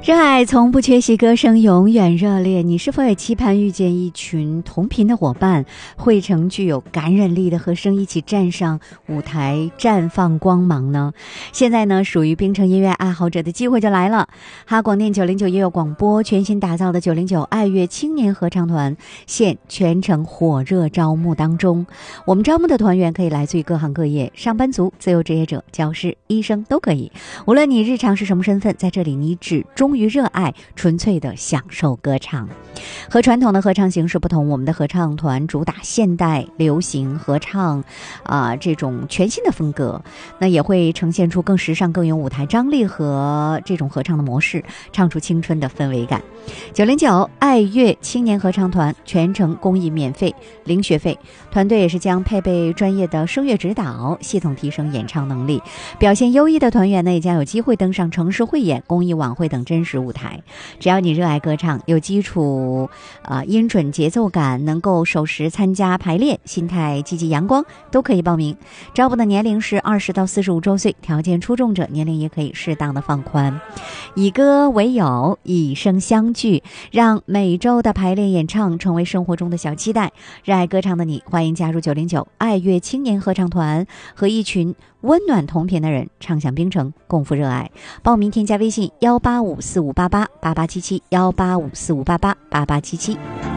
热爱从不缺席，歌声永远热烈。你是否也期盼遇见一群同频的伙伴，汇成具有感染力的和声，一起站上舞台绽放光芒呢？现在呢，属于冰城音乐爱好者的机会就来了。哈广电909音乐广播全新打造的909爱乐青年合唱团现全程火热招募当中。我们招募的团员可以来自于各行各业，上班族、自由职业者、教师、医生都可以。无论你日常是什么身份，在这里你只忠于热爱，纯粹的享受歌唱。和传统的合唱形式不同，我们的合唱团主打现代流行合唱这种全新的风格，那也会呈现出更时尚、更有舞台张力和这种合唱的模式，唱出青春的氛围感。909爱乐青年合唱团全程公益免费，零学费，团队也是将配备专业的声乐指导，系统提升演唱能力。表现优异的团员呢，也将有机会登上城市汇演、公益晚会等真实舞台。只要你热爱歌唱，有基础音准节奏感，能够守时参加排练，心态积极阳光，都可以报名。招募的年龄是20到45周岁，条件出众者年龄也可以适当的放宽。以歌为友，以声相聚，让每周的排练演唱成为生活中的小期待。热爱歌唱的你，欢迎加入909爱乐青年合唱团，和一群温暖同频的人唱响冰城，共赴热爱。报名添加微信18545888877，18545888877。